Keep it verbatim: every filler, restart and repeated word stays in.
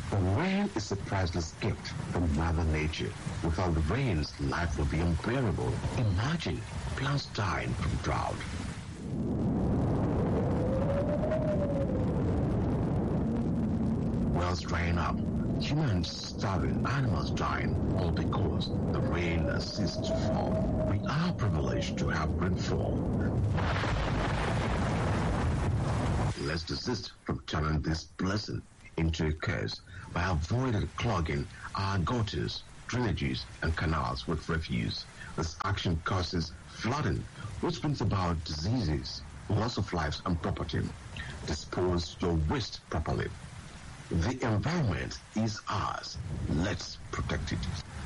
The rain is a priceless gift from Mother Nature. Without the rains, life would be unbearable. Imagine plants dying from drought. Wells drying up, humans starving, animals dying, all because the rain has ceased to fall. We are privileged to have rainfall. Let's desist from turning this blessing into a curse by avoiding clogging our gutters, drainages, and canals with refuse. This action causes flooding, which brings about diseases, loss of lives and property. Dispose your waste properly. The environment is ours. Let's protect it.